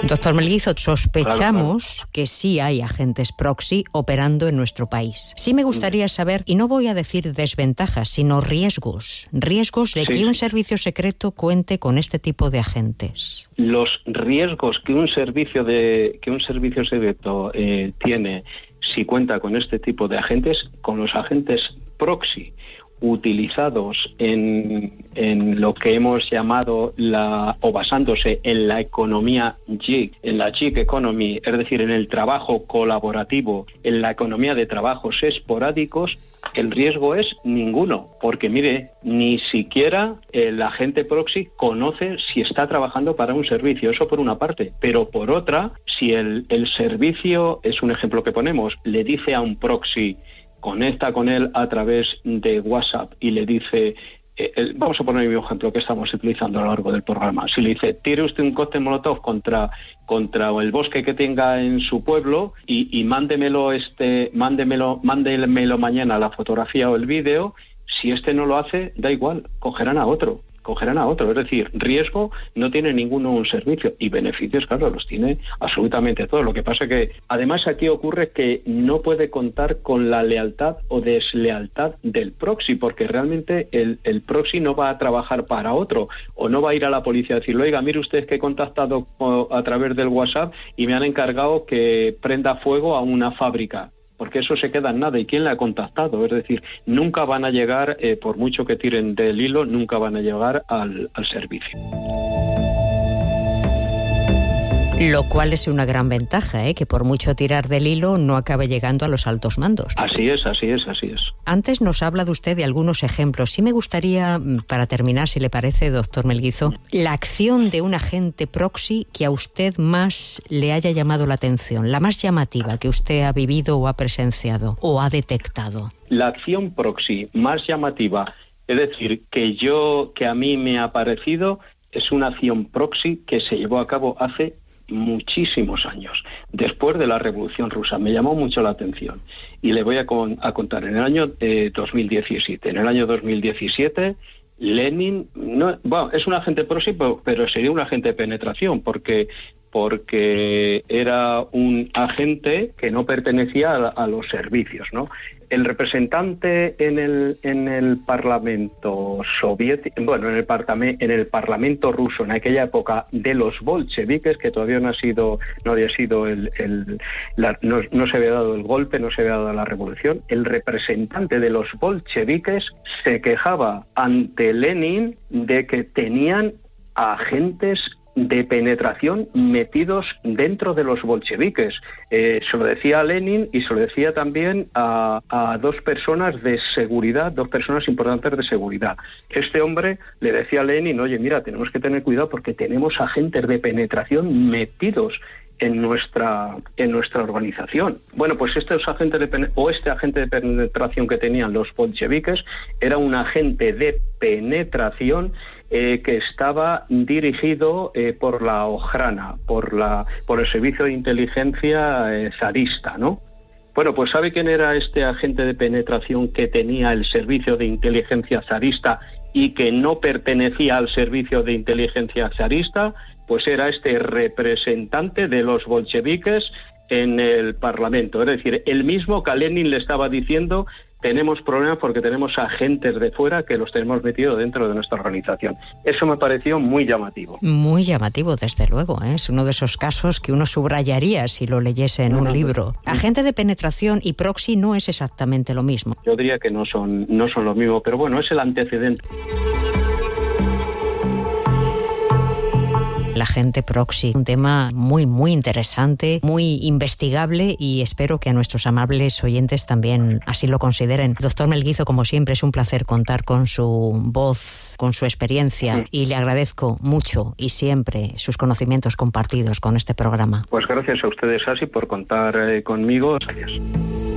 Doctor Melguizo, sospechamos que sí hay agentes proxy operando en nuestro país. Sí me gustaría saber, y no voy a decir desventajas, sino riesgos de que un servicio secreto cuente con este tipo de agentes. Los riesgos que un servicio secreto tiene si cuenta con este tipo de agentes, con los agentes proxy utilizados en lo que hemos llamado o basándose en la economía gig, en la gig economy, es decir, en el trabajo colaborativo, en la economía de trabajos esporádicos, el riesgo es ninguno, porque mire, ni siquiera el agente proxy conoce si está trabajando para un servicio, eso por una parte, pero por otra, si el servicio, es un ejemplo que ponemos, le dice a un proxy, conecta con él a través de WhatsApp y le dice, vamos a poner el mismo ejemplo que estamos utilizando a lo largo del programa, si le dice, tire usted un cóctel molotov contra el bosque que tenga en su pueblo y mándemelo mañana la fotografía o el vídeo, si no lo hace, da igual, cogerán a otro, es decir, riesgo no tiene ninguno un servicio y beneficios, claro, los tiene absolutamente todos. Lo que pasa es que además aquí ocurre que no puede contar con la lealtad o deslealtad del proxy, porque realmente el proxy no va a trabajar para otro o no va a ir a la policía a decirle, oiga, mire usted que he contactado a través del WhatsApp y me han encargado que prenda fuego a una fábrica, porque eso se queda en nada. ¿Y quién le ha contactado? Es decir, nunca van a llegar, por mucho que tiren del hilo, nunca van a llegar al servicio. Lo cual es una gran ventaja, que por mucho tirar del hilo no acabe llegando a los altos mandos. Así es. Antes nos ha hablado usted de algunos ejemplos. Sí me gustaría, para terminar, si le parece, doctor Melguizo, la acción de un agente proxy que a usted más le haya llamado la atención, la más llamativa que usted ha vivido o ha presenciado o ha detectado. La acción proxy más llamativa, es decir, que a mí me ha parecido, es una acción proxy que se llevó a cabo hace muchísimos años, después de la Revolución Rusa. Me llamó mucho la atención y le voy a contar. En el año 2017. En el año 2017, Lenin es un agente proxy, pero sería un agente de penetración, porque era un agente que no pertenecía a los servicios, ¿no? El representante en el Parlamento soviético, en el Parlamento ruso en aquella época de los bolcheviques, que todavía no se había dado el golpe, no se había dado la revolución, el representante de los bolcheviques se quejaba ante Lenin de que tenían agentes de penetración metidos dentro de los bolcheviques. Se lo decía a Lenin y se lo decía también a dos personas de seguridad, dos personas importantes de seguridad. Este hombre le decía a Lenin, oye, mira, tenemos que tener cuidado porque tenemos agentes de penetración metidos en nuestra organización. Bueno, pues este agente de penetración que tenían los bolcheviques era un agente de penetración que estaba dirigido por la Ojrana, por el servicio de inteligencia zarista, ¿no? Bueno, pues ¿sabe quién era este agente de penetración que tenía el servicio de inteligencia zarista y que no pertenecía al servicio de inteligencia zarista? Pues era este representante de los bolcheviques en el Parlamento. Es decir, el mismo que a Lenin le estaba diciendo, tenemos problemas porque tenemos agentes de fuera que los tenemos metidos dentro de nuestra organización. Eso me pareció muy llamativo. Muy llamativo, desde luego. Es uno de esos casos que uno subrayaría si lo leyese en un libro. Agente de penetración y proxy no es exactamente lo mismo. Yo diría que no son lo mismo, pero bueno, es el antecedente. El agente proxy, un tema muy, muy interesante, muy investigable y espero que a nuestros amables oyentes también así lo consideren. Doctor Melguizo, como siempre, es un placer contar con su voz, con su experiencia y le agradezco mucho y siempre sus conocimientos compartidos con este programa. Pues gracias a ustedes, Asi, por contar conmigo. Gracias.